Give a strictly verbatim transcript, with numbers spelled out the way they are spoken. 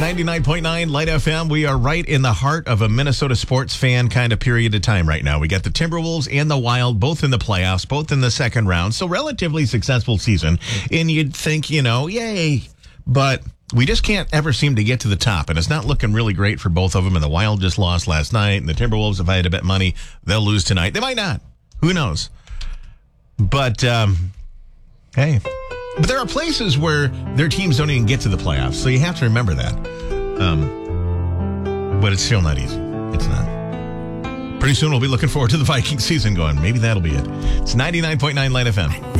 ninety-nine point nine Light F M. We are right in the heart of a Minnesota sports fan kind of period of time right now. We got the Timberwolves and the Wild both in the playoffs, both in the second round. So relatively successful season. And you'd think, you know, yay. But we just can't ever seem to get to the top. And it's not looking really great for both of them. And the Wild just lost last night. And the Timberwolves, if I had to bet money, they'll lose tonight. They might not. Who knows? But, um, hey. But there are places where their teams don't even get to the playoffs. So you have to remember that. Um, but it's still not easy. It's not. Pretty soon we'll be looking forward to the Viking season going. Maybe that'll be it. It's ninety-nine point nine Light F M.